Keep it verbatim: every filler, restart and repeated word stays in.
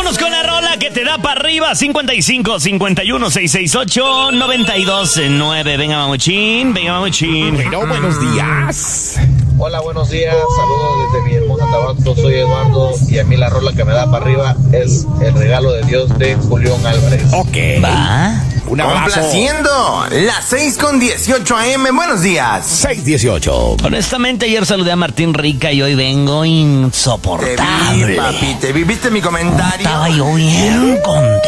Vámonos con la rola que te da para arriba. cincuenta y cinco, cincuenta y uno, seiscientos sesenta y ocho, noventa y dos nueve. Venga, mamuchín, venga, mamuchín. Bueno, buenos días. Hola, buenos días, saludos desde mi hermosa Tabasco, soy Eduardo y a mí la rola que me da para arriba es El regalo de Dios de Julián Álvarez. Ok. Va. Un abrazo. Complaciendo, las seis con dieciocho a eme, buenos días. seis dieciocho. Honestamente, ayer saludé a Martín Rica y hoy vengo Te insoportable. vi, papi, te vi, ¿viste mi comentario? Estaba yo bien contento.